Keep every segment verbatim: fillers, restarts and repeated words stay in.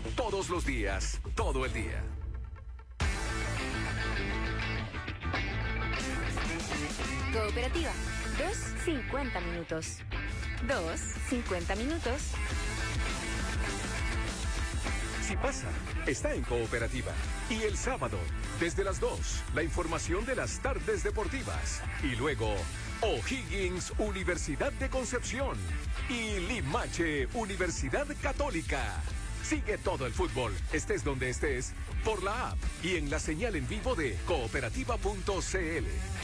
Todos los días, todo el día. Cooperativa, dos cincuenta minutos. dos cincuenta minutos. Si pasa, está en Cooperativa. Y el sábado, desde las dos, la información de las tardes deportivas. Y luego, O'Higgins, Universidad de Concepción. Y Limache, Universidad Católica. Sigue todo el fútbol, estés donde estés, por la app y en la señal en vivo de cooperativa punto c l.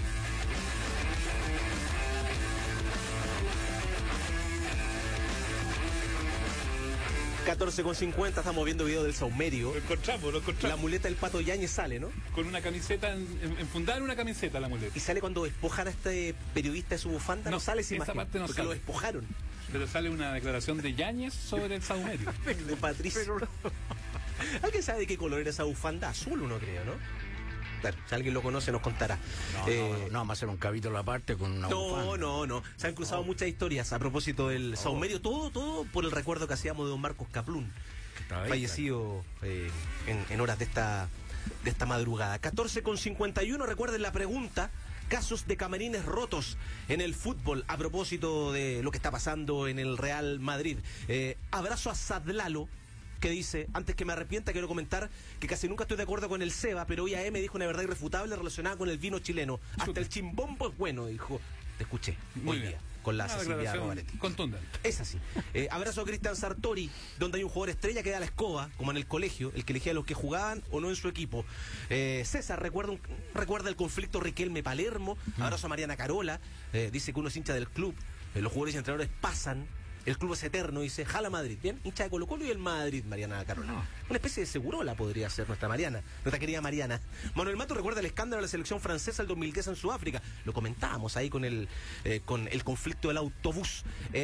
catorce con cincuenta, estamos viendo video del Saumerio. Lo encontramos, lo encontramos. La muleta del Pato Yáñez sale, ¿no? Con una camiseta, en, enfundada en una camiseta la muleta. Y sale cuando despojan a este periodista de su bufanda, no, no sale esa, esa imagen, parte no porque sale. Lo despojaron. Pero sale una declaración de Yáñez sobre el Saumerio. De Patricio. Pero... ¿Alguien sabe de qué color era esa bufanda? Azul, uno creo, ¿no? Claro, si alguien lo conoce nos contará. No, eh, no, no, vamos a hacer un capítulo aparte con una No, bufanda. no, no. Se han cruzado oh. muchas historias a propósito del oh. Saumerio. Todo, todo por el recuerdo que hacíamos de don Marcos Kaplún, ahí, fallecido eh, en, en horas de esta, de esta madrugada. catorce con cincuenta y uno, recuerden la pregunta. Casos de camarines rotos en el fútbol a propósito de lo que está pasando en el Real Madrid. Eh, abrazo a Sadlalo, que dice, antes que me arrepienta, quiero comentar que casi nunca estoy de acuerdo con el Seba, pero hoy A M dijo una verdad irrefutable relacionada con el vino chileno. Hasta el chimbombo es bueno, dijo. Te escuché Muy hoy bien. día con la Cecilia Rovaretti. Contundente. Es así. Eh, abrazo a Cristian Sartori, donde hay un jugador estrella que da la escoba, como en el colegio, el que elegía a los que jugaban o no en su equipo. Eh, César recuerda, un, recuerda el conflicto Riquelme-Palermo. Abrazo a Mariana Carola, eh, dice que uno es hincha del club. Eh, los jugadores y entrenadores pasan. El club es eterno, dice, jala Madrid. Bien, hincha de Colo Colo y el Madrid, Mariana Carola. No. Una especie de segurola podría ser nuestra Mariana, nuestra querida Mariana. Manuel Mato recuerda el escándalo de la selección francesa el dos mil diez en Sudáfrica. Lo comentábamos ahí con el, eh, con el conflicto del autobús.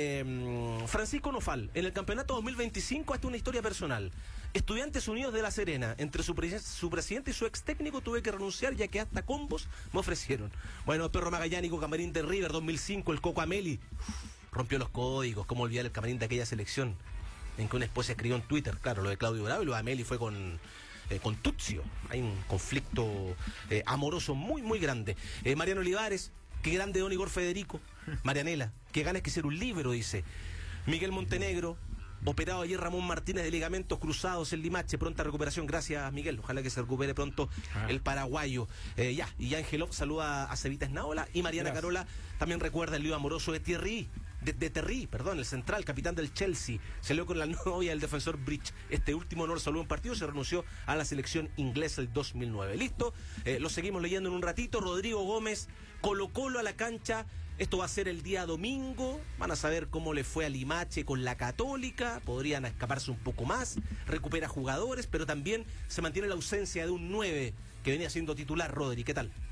Eh, Francisco Nofal, en el campeonato dos mil veinticinco, hasta una historia personal. Estudiantes Unidos de La Serena, entre su, pre su presidente y su ex técnico tuve que renunciar ya que hasta combos me ofrecieron. Bueno, Perro Magallánico, Camarín de River dos mil cinco, el Coco Ameli. Rompió los códigos, cómo olvidar el camarín de aquella selección en que una esposa escribió en Twitter, claro, lo de Claudio Bravo, y lo de Ameli fue con, eh, con Tuzio. Hay un conflicto eh, amoroso muy, muy grande. Eh, Mariano Olivares, qué grande don Igor Federico. Marianela, qué ganas que ser un libro, dice. Miguel Montenegro, operado ayer Ramón Martínez de ligamentos cruzados en Limache, pronta recuperación, gracias Miguel, ojalá que se recupere pronto ah. el paraguayo. Eh, ya, y Angelov saluda a Cevita Esnaola, y Mariana gracias. Carola también recuerda el lío amoroso de Thierry, de, de Terry, perdón, el central, capitán del Chelsea, se lió con la novia del defensor Bridge. Este último no lo saludó en partido, se renunció a la selección inglesa el dos mil nueve. Listo, eh, lo seguimos leyendo en un ratito. Rodrigo Gómez, Colo Colo a la cancha. Esto va a ser el día domingo. Van a saber cómo le fue a Limache con la Católica. Podrían escaparse un poco más. Recupera jugadores, pero también se mantiene la ausencia de un nueve que venía siendo titular. Rodri, ¿qué tal?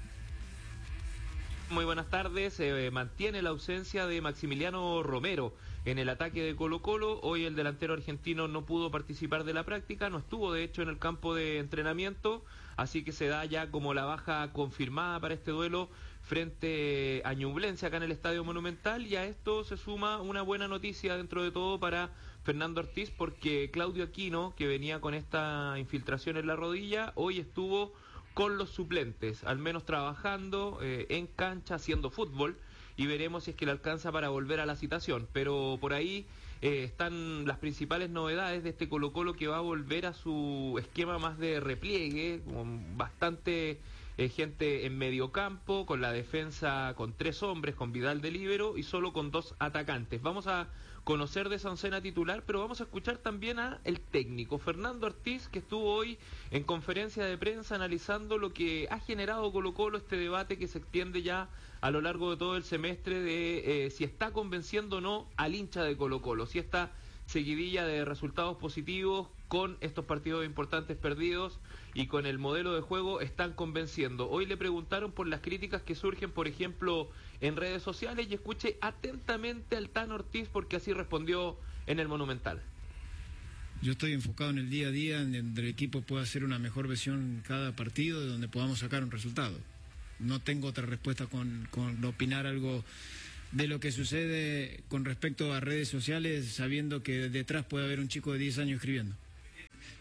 Muy buenas tardes. Se eh, mantiene la ausencia de Maximiliano Romero en el ataque de Colo Colo. Hoy el delantero argentino no pudo participar de la práctica, no estuvo de hecho en el campo de entrenamiento, así que se da ya como la baja confirmada para este duelo frente a Ñublense acá en el Estadio Monumental. Y a esto se suma una buena noticia dentro de todo para Fernando Ortiz, porque Claudio Aquino, que venía con esta infiltración en la rodilla, hoy estuvo con los suplentes, al menos trabajando eh, en cancha, haciendo fútbol, y veremos si es que le alcanza para volver a la citación. Pero por ahí eh, están las principales novedades de este Colo Colo, que va a volver a su esquema más de repliegue, con bastante eh, gente en medio campo, con la defensa con tres hombres, con Vidal de líbero y solo con dos atacantes. Vamos a conocer de esa oncena titular, pero vamos a escuchar también a el técnico Fernando Ortiz, que estuvo hoy en conferencia de prensa analizando lo que ha generado Colo Colo, este debate que se extiende ya a lo largo de todo el semestre de eh, si está convenciendo o no al hincha de Colo Colo, si esta seguidilla de resultados positivos con estos partidos importantes perdidos y con el modelo de juego están convenciendo. Hoy le preguntaron por las críticas que surgen, por ejemplo, en redes sociales, y escuche atentamente al Tan Ortiz, porque así respondió en el Monumental. Yo estoy enfocado en el día a día, en donde el equipo pueda hacer una mejor versión cada partido, de donde podamos sacar un resultado. No tengo otra respuesta con, con opinar algo de lo que sucede con respecto a redes sociales, sabiendo que detrás puede haber un chico de diez años escribiendo.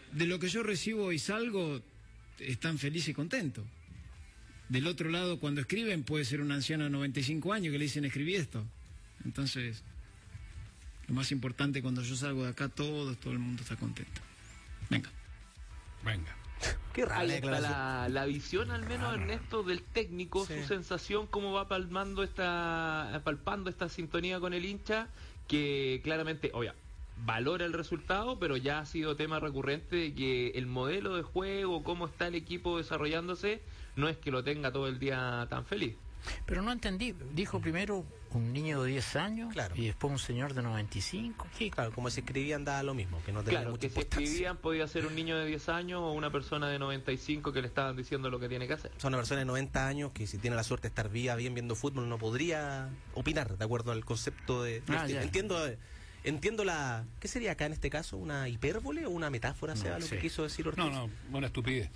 de lo que yo recibo y salgo, están felices y contentos. Del otro lado, cuando escriben, puede ser una anciana de noventa y cinco años que le dicen escribí esto. Entonces, lo más importante, cuando yo salgo de acá, todo, todo el mundo está contento. Venga. Venga. Qué rara Ahí la está declaración. la, la visión, al menos, Ernesto, del técnico, Sí. su sensación, cómo va palmando esta, palpando esta sintonía con el hincha, que claramente, obvia, valora el resultado, pero ya ha sido tema recurrente de que el modelo de juego, cómo está el equipo desarrollándose, no es que lo tenga todo el día tan feliz. Pero no entendí. Dijo primero un niño de diez años Claro. y después un señor de noventa y cinco. Sí, claro, como se escribían daba lo mismo, que no tenía Claro, mucha que si importancia. escribían podía ser un niño de diez años o una persona de noventa y cinco que le estaban diciendo lo que tiene que hacer. O sea, una persona de noventa años que si tiene la suerte de estar viva, bien viendo fútbol, no podría opinar, de acuerdo al concepto de... Ah, de- ya. entiendo entiendo la... ¿Qué sería acá en este caso? ¿Una hipérbole o una metáfora, No sea lo sé. que quiso decir Ortiz? No, no, una estupidez.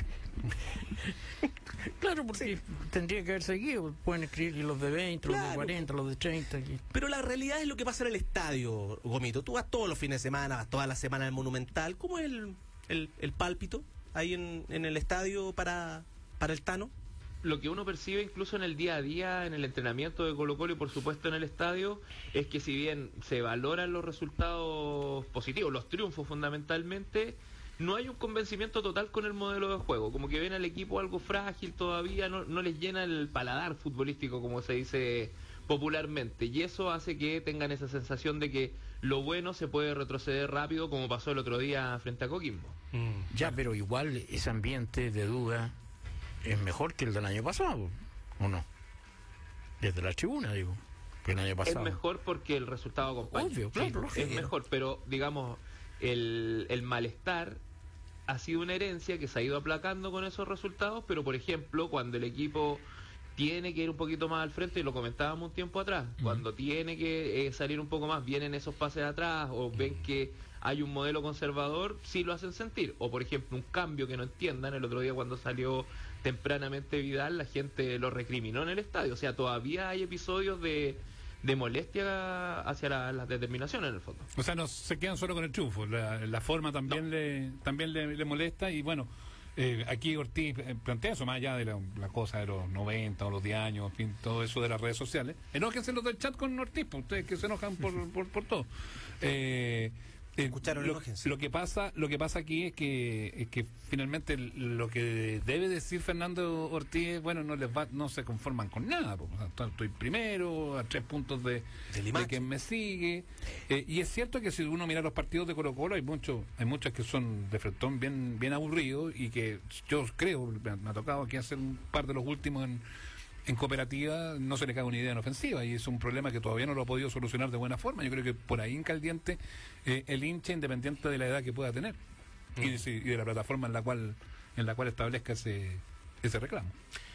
Claro, porque tendría que haber seguido. Pueden escribir los de veinte, los Claro. de cuarenta, los de treinta. y- Pero la realidad es lo que pasa en el estadio, Gomito. Tú vas todos los fines de semana, vas toda la semana al Monumental. ¿Cómo es el, el, el pálpito ahí en, en el estadio para, para el Tano? Lo que uno percibe incluso en el día a día, en el entrenamiento de Colo-Colo y por supuesto en el estadio, es que si bien se valoran los resultados positivos, los triunfos fundamentalmente, no hay un convencimiento total con el modelo de juego, como que ven al equipo algo frágil todavía, no, no les llena el paladar futbolístico, como se dice popularmente, y eso hace que tengan esa sensación de que lo bueno se puede retroceder rápido, como pasó el otro día frente a Coquimbo. Ya, pero igual ese ambiente de duda es mejor que el del año pasado, ¿o no? Desde la tribuna, digo. Que el año pasado. Es mejor porque el resultado acompaña. Obvio, claro, Sí, lógico. es mejor, pero digamos, el, el malestar ha sido una herencia que se ha ido aplacando con esos resultados, pero por ejemplo, cuando el equipo tiene que ir un poquito más al frente, y lo comentábamos un tiempo atrás, cuando tiene que eh, salir un poco más, vienen esos pases atrás, o ven que hay un modelo conservador, sí lo hacen sentir. O por ejemplo, un cambio que no entiendan, el otro día cuando salió tempranamente Vidal, la gente lo recriminó en el estadio. O sea, todavía hay episodios de, de molestia hacia la, las determinaciones en el fondo. O sea, no se quedan solo con el triunfo. La, la forma también le también le, le molesta. Y bueno, eh, aquí Ortiz eh, plantea eso, más allá de la, la cosa de los noventa o los diez años, en fin, todo eso de las redes sociales. Enójense los del chat con Ortiz, pues, ustedes que se enojan por, por, por todo. Eh, eh, Escucharon, lo, enójense. lo que pasa lo que pasa aquí es que es que finalmente lo que debe decir Fernando Ortiz es, bueno, no les va no se conforman con nada, pues, o sea, estoy primero a tres puntos de, De de Limache. quien me sigue. Eh, y es cierto que si uno mira los partidos de Colo-Colo hay muchos hay muchos que son de fretón bien bien aburridos, y que yo creo, me ha, me ha tocado aquí hacer un par de los últimos en en cooperativa, no se le cae una idea en ofensiva, y es un problema que todavía no lo ha podido solucionar de buena forma. Yo creo que por ahí en caliente eh, el hincha, independiente de la edad que pueda tener y, de, y de la plataforma en la cual en la cual establezca ese ese reclamo.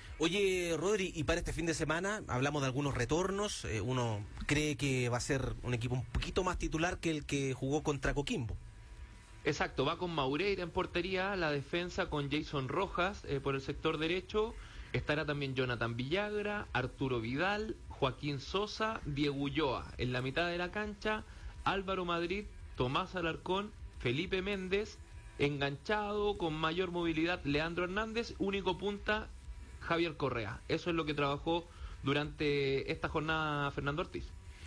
Oye, Rodri, y para este fin de semana hablamos de algunos retornos. Eh, uno cree que va a ser un equipo un poquito más titular que el que jugó contra Coquimbo. Exacto, va con Maureira en portería, la defensa con Jason Rojas eh, por el sector derecho. Estará también Jonathan Villagra, Arturo Vidal, Joaquín Sosa, Diego Ulloa. En la mitad de la cancha, Álvaro Madrid, Tomás Alarcón, Felipe Méndez, enganchado con mayor movilidad Leandro Hernández, único punta Javier Correa. Eso es lo que trabajó durante esta jornada Fernando Ortiz.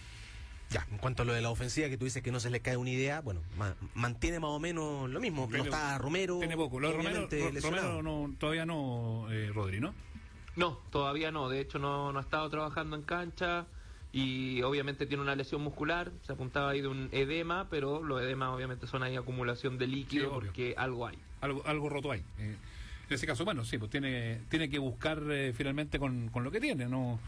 Ya, en cuanto a lo de la ofensiva, que tú dices que no se le cae una idea, bueno, ma- mantiene más o menos lo mismo. No Tiene- está Romero, Tiene poco. Lo de Romero, obviamente Ro- lesionado. Romero no, todavía no, eh, Rodri, ¿no? No, todavía no. De hecho, no, no ha estado trabajando en cancha y obviamente tiene una lesión muscular. Se apuntaba ahí de un edema, pero los edemas obviamente son ahí acumulación de líquido, Sí, obvio. porque algo hay. Algo, algo roto ahí. Eh, en ese caso, bueno, sí, pues tiene, tiene que buscar eh, finalmente con, con lo que tiene. No,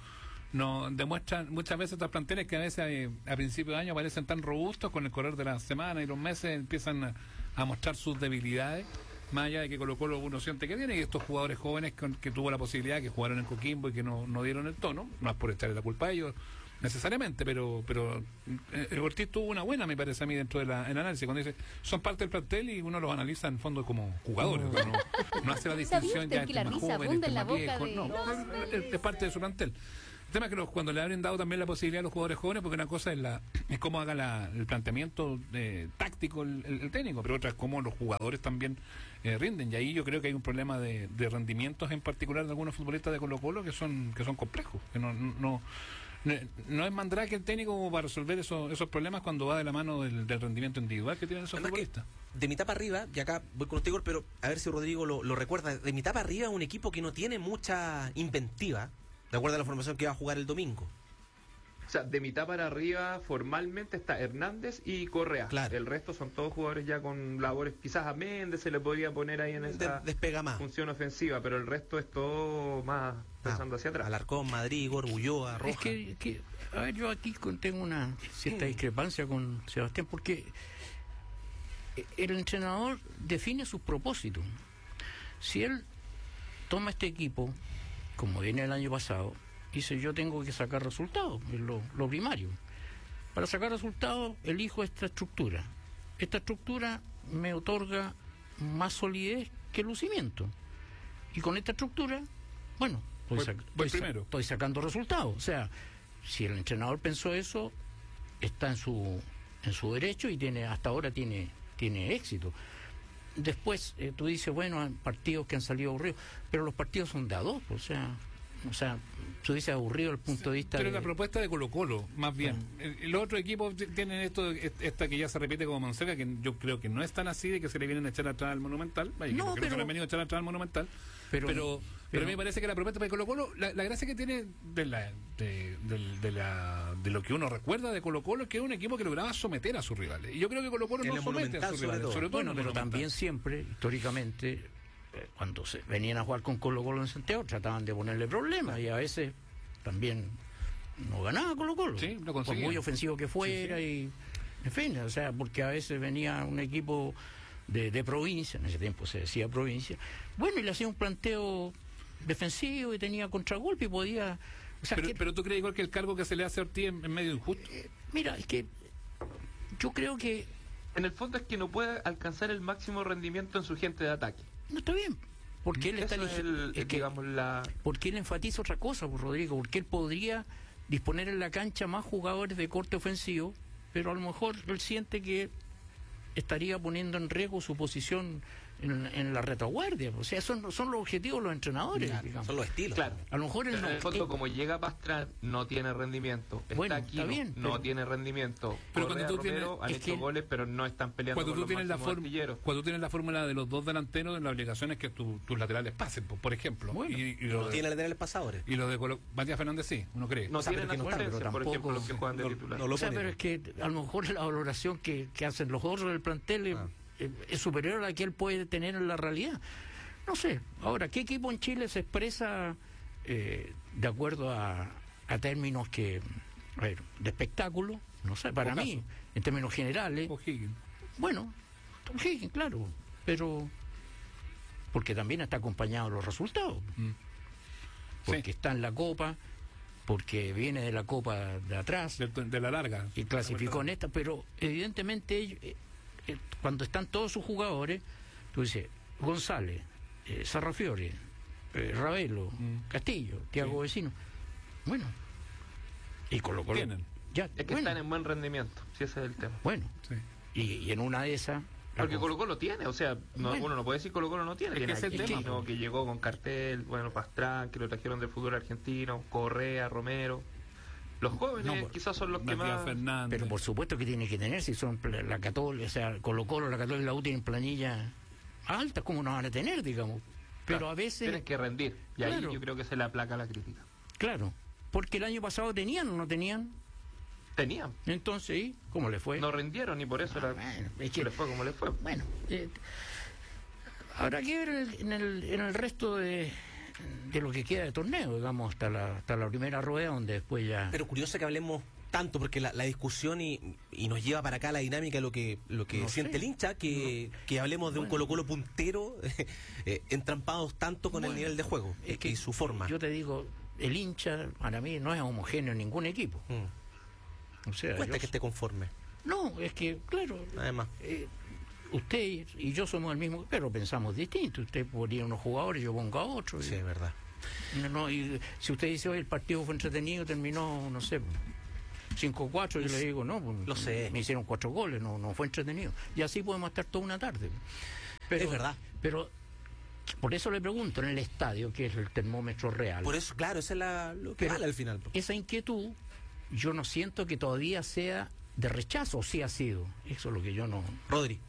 no demuestran muchas veces estas planteles que a veces eh, a principio de año parecen tan robustos, con el correr de las semanas y los meses empiezan a, a mostrar sus debilidades, más allá de que Colo-Colo uno siente que tiene, y estos jugadores jóvenes con, que tuvo la posibilidad, que jugaron en Coquimbo y que no, no dieron el tono, no es por echarle la culpa a ellos necesariamente, pero pero eh, el Ortiz tuvo una buena, me parece a mí, dentro del análisis, cuando dice, son parte del plantel y uno los analiza en fondo como jugadores, no, no, no hace la distinción, usted ya que este la es más risa joven, abunda este en es la más boca viejo, de- no, es, es parte de su plantel. El tema es que los, cuando le habrían dado también la posibilidad a los jugadores jóvenes, porque una cosa es la es cómo haga la, el planteamiento eh, táctico el, el, el técnico, pero otra es cómo los jugadores también eh, rinden. Y ahí yo creo que hay un problema de, de rendimientos en particular de algunos futbolistas de Colo-Colo que son que son complejos, que no no, no, no es mandrake el técnico como para resolver esos, esos problemas cuando va de la mano del, del rendimiento individual que tienen esos Además futbolistas. Que de mitad para arriba, y acá voy con usted, Igor, pero a ver si Rodrigo lo, lo recuerda, de mitad para arriba es un equipo que no tiene mucha inventiva, de acuerdo a la formación que va a jugar el domingo. O sea, de mitad para arriba formalmente está Hernández y Correa. Claro. El resto son todos jugadores ya con labores. Quizás a Méndez se le podría poner ahí en esa De- despega más. función ofensiva, pero el resto es todo más pensando hacia atrás. Alarcón, Madrid, Igor, Ulloa, Roja. Es que, que, a ver, yo aquí con- tengo una cierta discrepancia con Sebastián, porque el entrenador define sus propósitos. Si él toma este equipo, como viene el año pasado, dice yo tengo que sacar resultados, es lo, lo primario. Para sacar resultados elijo esta estructura. Esta estructura me otorga más solidez que lucimiento. Y con esta estructura, bueno, estoy, Voy- sac- voy estoy sa- primero. estoy sacando resultados. O sea, si el entrenador pensó eso, está en su en su derecho y tiene hasta ahora tiene tiene éxito. Después eh, tú dices, bueno, hay partidos que han salido aburridos, pero los partidos son de a dos, o sea, o sea, tú dices aburrido desde el punto de vista Pero de... la propuesta de Colo-Colo, más bien. El- Los otros equipos t- tienen esto, est- esta que ya se repite como Monseca, que yo creo que no es tan así de que se le vienen a echar atrás al Monumental. Vaya, No, no, que no pero- se le han venido a echar atrás al Monumental. Pero- Pero, pero, pero- a mí me parece que la propuesta de Colo-Colo, la, la gracia que tiene de, la, de, del- de, la, de lo que uno recuerda de Colo-Colo es que es un equipo que lograba someter a sus rivales. Y yo creo que Colo-Colo En no el somete a Monumental, sus sobre rivales, todo. sobre todo en Bueno, el pero Monumental. también siempre, históricamente, eh, cuando se venían a jugar con Colo-Colo en Santiago, trataban de ponerle problemas y a veces también no ganaba Colo-Colo. Sí, lo por conseguían. muy ofensivo que fuera y, en fin, o sea, porque a veces venía un equipo de, de provincia, en ese tiempo se decía provincia, bueno, y le hacía un planteo defensivo y tenía contragolpe y podía... O sea, Pero, que- pero tú crees igual que el cargo que se le hace a Ortiz es es medio injusto. mira, es que yo creo que En el fondo es que no puede alcanzar el máximo rendimiento en su gente de ataque. no está bien. Porque él está Eso es, eligi- el, es que- digamos, la... porque él enfatiza otra cosa, pues, Rodrigo, porque él podría disponer en la cancha más jugadores de corte ofensivo, pero a lo mejor él siente que estaría poniendo en riesgo su posición en, en la retaguardia. O sea, son, son los objetivos de los entrenadores, Claro, digamos. son los estilos. Claro. A lo mejor él Pero no... en el fondo, él- como llega Pastrana, no tiene rendimiento. Está Bueno, aquí, está bien, no pero- tiene rendimiento. Pero Correa, cuando tú tienes- Romero han es hecho que- goles, pero no están peleando Cuando con tú los tienes la máximos forma, artilleros. cuando tienes la fórmula de los dos delanteros, la obligación es que tu- tus laterales pasen, por, por ejemplo. Bueno, y, y lo No de, tiene laterales pasadores. y lo de Colo- Matías Fernández sí, uno cree. No O sea, tienen pero es que no están, asistencia, pero por ejemplo, tampoco- los que juegan de no- titular. no lo o sea, ponen. pero es que a lo mejor la valoración que, que hacen los otros del plantel es, Ah. es- es superior a la que él puede tener en la realidad. No sé. Ahora, ¿qué equipo en Chile se expresa eh, de acuerdo a, a términos que, a ver, de espectáculo? No sé, para Ocaso. mí, en términos generales, O'Higgins. bueno, sí, claro, pero porque también está acompañado de los resultados, Mm. porque Sí. está en la Copa, porque viene de la Copa de atrás, De, de la larga. y clasificó en esta, pero evidentemente ellos, eh, eh, cuando están todos sus jugadores, tú dices, González, eh, Sarrafiore, eh, Ravelo, Mm. Castillo, Tiago Vecino, bueno, y Colo Colo. Tienen. Ya, Es que bueno, están en buen rendimiento, si ese es el tema. bueno, Sí. y, y en una de esas... la Porque conf- Colo Colo tiene, o sea, no, Bueno. uno no puede decir Colo Colo no tiene. Es que Tiene ese es el a tema, Aquino, po. que llegó con cartel, bueno, Pastrán, que lo trajeron del fútbol argentino, Correa, Romero. Los jóvenes No, por- quizás son los que Matías más... Fernández. Pero por supuesto que tiene que tener, si son pla- la Católica, o sea, Colo Colo, la Católica y la U tienen planillas altas, ¿cómo no van a tener, digamos? Pero Claro, a veces... Tienen que rendir. Y ahí Claro. yo creo que se le aplaca la crítica. Claro, porque el año pasado tenían o no tenían, Tenían. entonces, ¿y ¿cómo le fue? No rindieron y por eso Ah, la- bueno, es que- le fue como le fue. Bueno, eh, habrá que ver el- en el, en el resto de, de lo que queda de torneo, digamos, hasta la, hasta la primera rueda, donde después ya... Pero curioso que hablemos tanto, porque la, la discusión y, y nos lleva para acá la dinámica de lo que, lo que No siente sé. el hincha, que, que hablemos de un Bueno. Colo-Colo puntero, eh, entrampados tanto con el Bueno, nivel de juego es que y su forma. Yo te digo, el hincha para mí no es homogéneo en ningún equipo. Mm. O sea, Cuesta yo- que esté conforme, No, es que, claro, además. eh, usted y yo somos el mismo, pero pensamos distinto. Usted ponía unos jugadores, yo pongo a otros. Sí, y- es verdad. No, no, y si usted dice hoy el partido fue entretenido, terminó, no sé, cinco cuatro, yo le digo, no, pues, lo sé. Me hicieron cuatro goles, no, no fue entretenido. Y así podemos estar toda una tarde. Pero, es verdad. Pero por eso le pregunto, en el estadio, que es el termómetro real. Por eso, claro, esa es la, lo que Pero vale al final. esa inquietud, yo no siento que todavía sea de rechazo, o sí ha sido. Eso es lo que yo no... Rodri.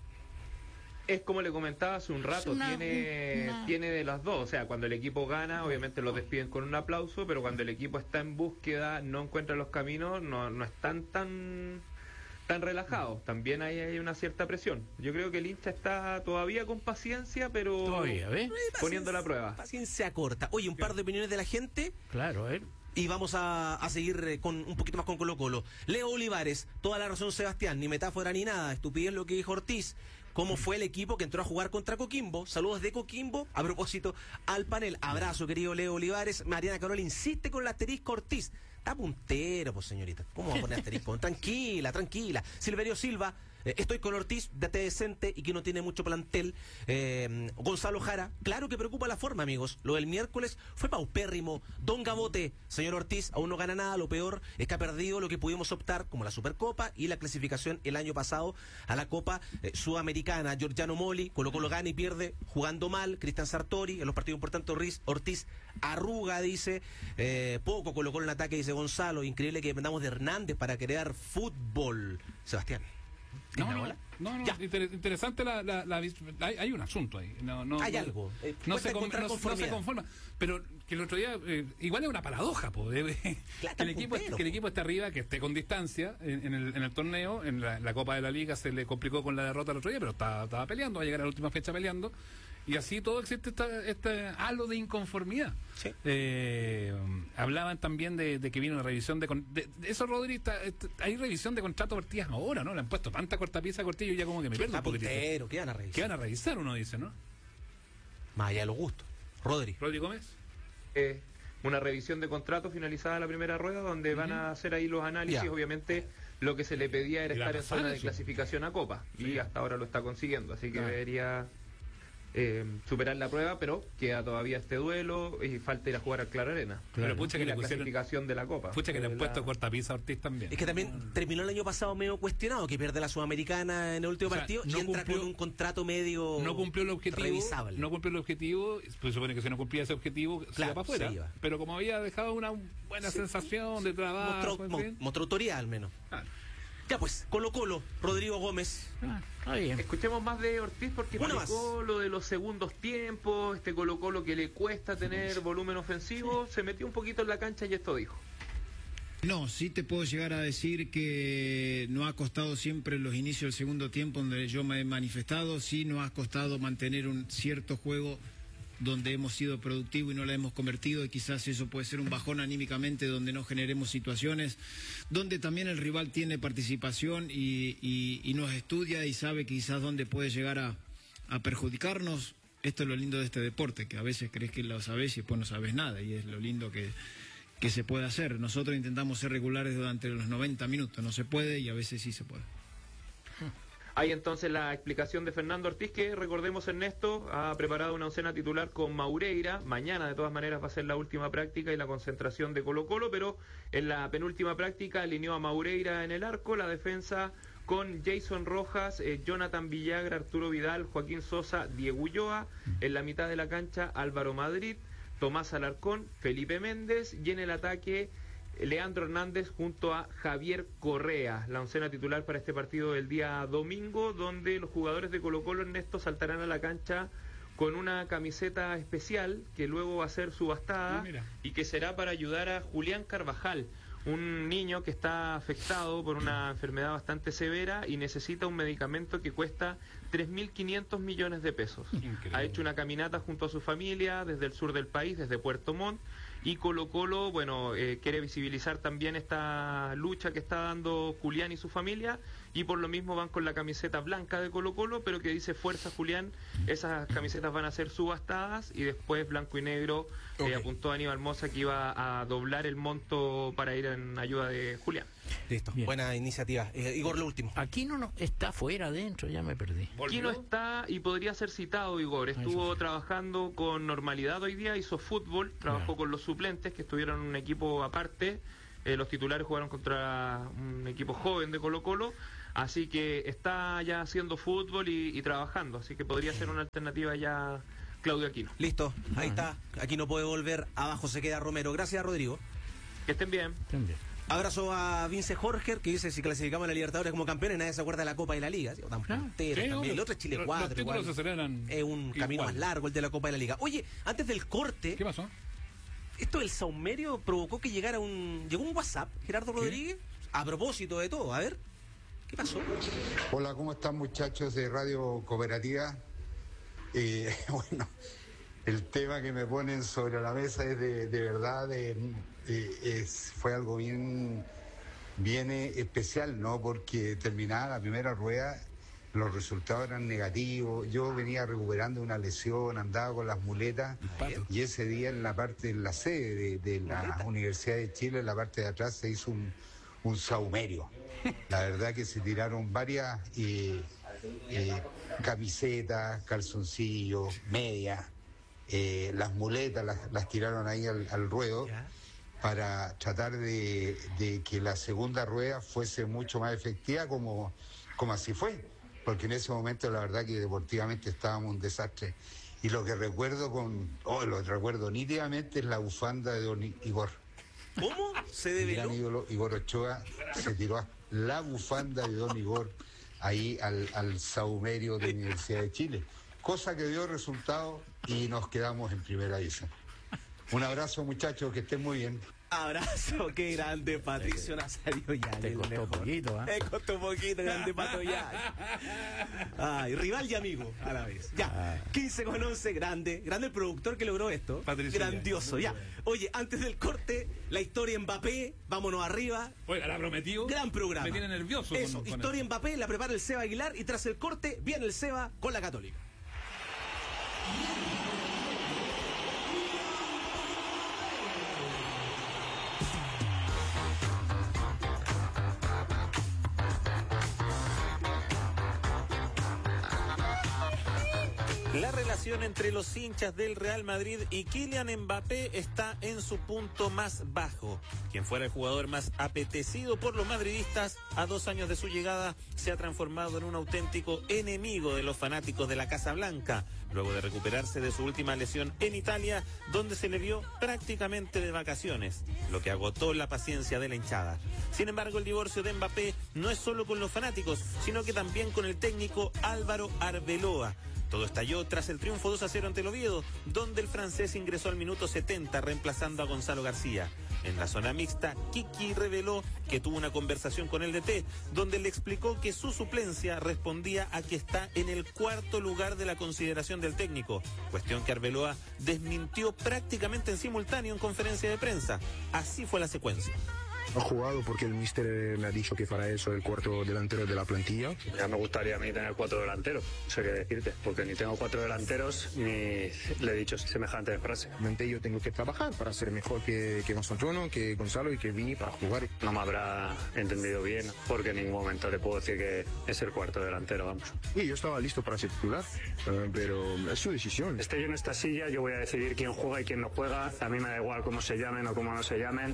Es como le comentaba hace un rato, Una- tiene, una- tiene de las dos. O sea, cuando el equipo gana, obviamente lo despiden con un aplauso, pero cuando el equipo está en búsqueda, no encuentra los caminos, no, no están tan, tan relajados. También hay, hay una cierta presión. Yo creo que el hincha está todavía con paciencia, pero Todavía, ¿ves? poniendo la prueba. Paciencia corta. Oye, un par de opiniones de la gente. Claro, a ver. Y vamos a, a seguir eh, con un poquito más con Colo Colo. Leo Olivares, toda la razón Sebastián, ni metáfora ni nada, estupidez lo que dijo Ortiz. ¿Cómo fue el equipo que entró a jugar contra Coquimbo? Saludos de Coquimbo, a propósito al panel. Abrazo, querido Leo Olivares. Mariana Carol insiste con la asterisco Ortiz. Está puntero, pues señorita. ¿Cómo va a poner asterisco? Tranquila, tranquila. Silverio Silva, eh, estoy con Ortiz, date decente y que no tiene mucho plantel. Eh, Gonzalo Jara, claro que preocupa la forma, amigos. Lo del miércoles fue paupérrimo. Don Gabote, señor Ortiz, aún no gana nada. Lo peor es que ha perdido lo que pudimos optar como la Supercopa y la clasificación el año pasado a la Copa eh, Sudamericana. Giorgiano Moli, Colo Colo gana y pierde jugando mal. Cristian Sartori, en los partidos importantes Ortiz, Ortiz arruga, dice. Eh, poco Colo Colo en ataque, dice Gonzalo. Increíble que dependamos de Hernández para crear fútbol. Sebastián. No, ¿Tiene no, bola? no, no, Ya. inter- interesante la, la, la vis- hay, hay un asunto ahí. No, no, Hay no- algo. Eh, no, cuesta se con- encontrar no- no se conformidad. conforma. Pero que el otro día, eh, igual es una paradoja, po, de- Claro, que, el equipo, puntero, que el po. equipo esté arriba, que esté con distancia en, en el, en el torneo, en la, la Copa de la Liga se le complicó con la derrota el otro día, pero estaba, estaba peleando, va a llegar a la última fecha peleando. Y así todo existe esta, este halo de inconformidad. Sí. Eh, hablaban también de, de que viene una revisión de, con- de, de eso, Rodri, está- est- hay revisión de contratos Ortiz ahora, ¿no? Le han puesto tanta cortapisa a Cortillo y ya como que me pierdo Está un poquitito. puntero, ¿qué van a revisar? ¿Qué van a revisar? Uno dice, ¿no? Más allá de los gustos. Rodri. Rodri Gómez. Eh, una revisión de contrato finalizada la primera rueda, donde van a hacer ahí los análisis. Ya. Obviamente, lo que se le pedía era Y va a estar en pasar zona de eso. clasificación a Copa, Sí. y hasta ahora lo está consiguiendo, así que Claro. debería eh, superar la prueba, pero queda todavía este duelo y falta ir a jugar al Claro Arena. Pero pucha Y que le la pusieron, clasificación de la Copa. pucha que le han Eh, puesto la- cortapisa a Ortiz también. Es que también terminó el año pasado medio cuestionado, que pierde la Sudamericana en el último O sea, partido y no entra cumplió- con un contrato medio no cumplió el objetivo, revisable. no cumplió el objetivo, pues supone que si no cumplía ese objetivo se Claro, iba para afuera. se iba. Pero como había dejado una buena sensación de trabajo, mostró, en mo- fin. mostró autoridad al menos. Ah, Ya pues, Colo Colo, Rodrigo Gómez. Ah, está bien. Escuchemos más de Ortiz porque Una explicó lo de los segundos tiempos, este Colo Colo que le cuesta tener volumen ofensivo, se metió un poquito en la cancha y esto dijo. No, sí te puedo llegar a decir que no ha costado siempre los inicios del segundo tiempo donde yo me he manifestado, sí nos ha costado mantener un cierto juego donde hemos sido productivos y no la hemos convertido, y quizás eso puede ser un bajón anímicamente donde no generemos situaciones, donde también el rival tiene participación y, y- y nos estudia y sabe quizás dónde puede llegar a, a perjudicarnos. Esto es lo lindo de este deporte, que a veces crees que lo sabes y después no sabes nada, y es lo lindo que, que se puede hacer. Nosotros intentamos ser regulares durante los noventa minutos, no se puede y a veces sí se puede. Hay entonces la explicación de Fernando Ortiz, que recordemos, Ernesto ha preparado una oncena titular con Maureira. Mañana de todas maneras va a ser la última práctica y la concentración de Colo Colo, pero en la penúltima práctica alineó a Maureira en el arco, la defensa con Jason Rojas, eh, Jonathan Villagra, Arturo Vidal, Joaquín Sosa, Diego Ulloa, en la mitad de la cancha Álvaro Madrid, Tomás Alarcón, Felipe Méndez, y en el ataque Leandro Hernández junto a Javier Correa, la oncena titular para este partido del día domingo, donde los jugadores de Colo Colo, Ernesto, saltarán a la cancha con una camiseta especial que luego va a ser subastada Ah, mira. y que será para ayudar a Julián Carvajal, un niño que está afectado por una enfermedad bastante severa y necesita un medicamento que cuesta tres mil quinientos millones de pesos. Increíble. Ha hecho una caminata junto a su familia desde el sur del país, desde Puerto Montt, y Colo Colo, bueno, eh, quiere visibilizar también esta lucha que está dando Julián y su familia, y por lo mismo van con la camiseta blanca de Colo Colo, pero que dice Fuerza Julián. Esas camisetas van a ser subastadas y después blanco y negro. Ok. eh, apuntó Aníbal Mosa que iba a doblar el monto para ir en ayuda de Julián. Listo, Bien. buena iniciativa. Eh, Igor, lo último. Aquí no, no está fuera, adentro, ya me perdí. Aquí no está y podría ser citado, Igor. Estuvo Eso sí. trabajando con normalidad hoy día, hizo fútbol, trabajó Ya. con los suplentes que estuvieron en un equipo aparte. Eh, los titulares jugaron contra un equipo joven de Colo-Colo. Así que está ya haciendo fútbol y, y trabajando. Así que podría ser una alternativa ya Claudio Aquino. Listo, ahí está. Aquí no puede volver. Abajo se queda Romero. Gracias, Rodrigo. Que estén bien. También. Abrazo a Vince Jorger, que dice si clasificamos a la Libertadores como campeones, nadie se acuerda de la Copa y la Liga. ¿Sí? O tan Claro. punteros Sí, también. obvio. El otro es Chile Los- cuatro. los títulos se celebran Es un camino igual. más largo el de la Copa y la Liga. Oye, antes del corte, ¿Qué pasó? esto del saumerio provocó que llegara un... Llegó un WhatsApp, Gerardo Rodríguez, a propósito de todo. A ver, ¿qué pasó? Hola, ¿cómo están muchachos de Radio Cooperativa? Eh, bueno, el tema que me ponen sobre la mesa es de, de verdad, de, de- es, fue algo bien, bien eh, especial, ¿no? Porque terminada la primera rueda, los resultados eran negativos, yo venía recuperando una lesión, andaba con las muletas, y ese día en la parte, en la sede de, de la Universidad de Chile, en la parte de atrás se hizo un, un saumerio. La verdad que se tiraron varias eh, eh, camisetas, calzoncillos, medias, eh, las muletas las, las tiraron ahí al, al ruedo para tratar de, de que la segunda rueda fuese mucho más efectiva como, como así fue, porque en ese momento la verdad que deportivamente estábamos un desastre. Y lo que recuerdo con, oh, lo que recuerdo nítidamente es la bufanda de don Igor. ¿Cómo se Mi gran develó? ídolo Igor Ochoa se tiró a la bufanda de don Igor ahí al, al saumerio de la Universidad de Chile, cosa que dio resultado y nos quedamos en primera división. Un abrazo muchachos, que estén muy bien. Abrazo, qué grande Patricio Nazario ya. Te costó poquito, ¿eh? Te costó poquito, grande Pato ya. Ay, rival y amigo a la vez. Ya, quince con once, grande. Grande el productor que logró esto. Patricio Grandioso, ya. Oye, antes del corte, la historia Mbappé, vámonos arriba. Oiga, la prometió. Gran programa. Me tiene nervioso. Eso, con- con historia esto. Mbappé, la prepara el Seba Aguilar y tras el corte viene el Seba con la Católica. La relación entre los hinchas del Real Madrid y Kylian Mbappé está en su punto más bajo. Quien fuera el jugador más apetecido por los madridistas, a dos años de su llegada, se ha transformado en un auténtico enemigo de los fanáticos de la Casa Blanca, luego de recuperarse de su última lesión en Italia, donde se le vio prácticamente de vacaciones, lo que agotó la paciencia de la hinchada. Sin embargo, el divorcio de Mbappé no es solo con los fanáticos, sino que también con el técnico Álvaro Arbeloa. Todo estalló tras el triunfo dos a cero ante el Oviedo, donde el francés ingresó al minuto setenta reemplazando a Gonzalo García. En la zona mixta, Kiki reveló que tuvo una conversación con el D T, donde le explicó que su suplencia respondía a que está en el cuarto lugar de la consideración del técnico, cuestión que Arbeloa desmintió prácticamente en simultáneo en conferencia de prensa. Así fue la secuencia. He jugado porque el míster me ha dicho que para eso el cuarto delantero de la plantilla. Ya me gustaría a mí tener cuatro delanteros, no sé qué decirte, porque ni tengo cuatro delanteros ni le he dicho semejante frase. Mente yo tengo que trabajar para ser mejor que, que Gonzalo, que Gonzalo y que Vini para jugar. No me habrá entendido bien, porque en ningún momento le puedo decir que es el cuarto delantero, vamos. Y yo estaba listo para ser titular, eh, pero es su decisión. Esté yo en esta silla, yo voy a decidir quién juega y quién no juega. A mí me da igual cómo se llamen o cómo no se llamen.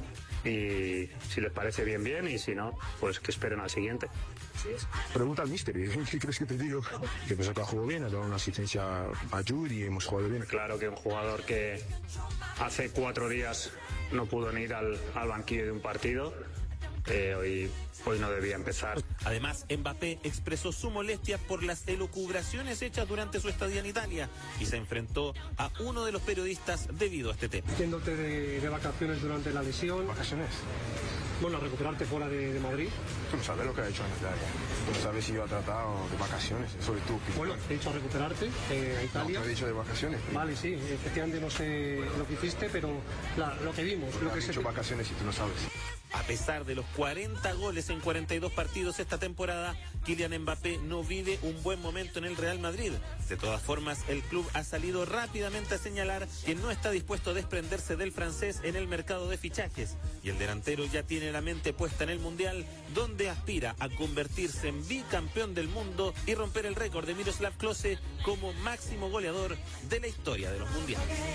Y si les parece bien, bien, y si no, pues que esperen al siguiente. Pregunta al míster, ¿qué crees que te digo? Que pensó que ha jugado bien, ha dado una asistencia a Jude y hemos jugado bien. Claro que un jugador que hace cuatro días no pudo ni ir al, al banquillo de un partido, eh, hoy, hoy no debía empezar. Además, Mbappé expresó su molestia por las elucubraciones hechas durante su estadía en Italia y se enfrentó a uno de los periodistas debido a este tema. Yéndote de, de vacaciones durante la lesión. ¿Vacaciones? Bueno, a recuperarte fuera de, de Madrid. Tú no sabes lo que ha hecho en Italia. Tú no sabes si yo he tratado de vacaciones, eso es tú. Bueno, te he dicho a recuperarte eh, a Italia. No, te he dicho de vacaciones. Vale, sí, efectivamente no sé lo que hiciste, pero la- lo que vimos, lo Has que se dicho te- vacaciones y tú no sabes. A pesar de los cuarenta goles en cuarenta y dos partidos esta temporada, Kylian Mbappé no vive un buen momento en el Real Madrid. De todas formas, el club ha salido rápidamente a señalar que no está dispuesto a desprenderse del francés en el mercado de fichajes, y el delantero ya tiene la mente puesta en el Mundial, donde aspira a convertirse en bicampeón del mundo y romper el récord de Miroslav Klose como máximo goleador de la historia de los mundiales.